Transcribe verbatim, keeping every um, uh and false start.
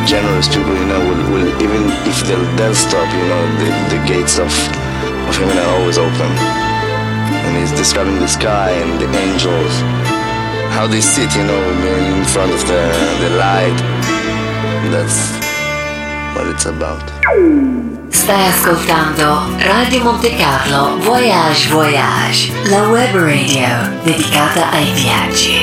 generous people, you know, will, will even if they'll, they'll stop, you know, the, the gates of, of heaven are always open. And he's describing the sky and the angels, how they sit, you know, in front of the, the light. That's what it's about. Stai ascoltando Radio Monte Carlo Voyage Voyage, la web radio dedicata ai viaggi.